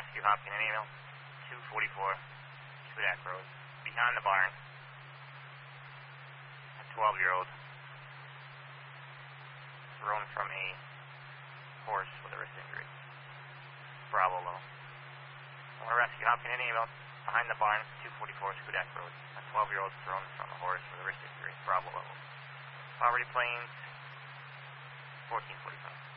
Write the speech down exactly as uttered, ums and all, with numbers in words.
rescue, Hopkins, an email. two forty-four, Shudak Road. Behind the barn. A twelve-year-old. Thrown from a horse with a wrist injury. Bravo low. I want to rescue, Hopkins, an email. Behind the barn, two forty-four, Shudak Road. A twelve-year-old thrown from a horse with a wrist injury. Bravo level. Poverty Plains, fourteen forty-five.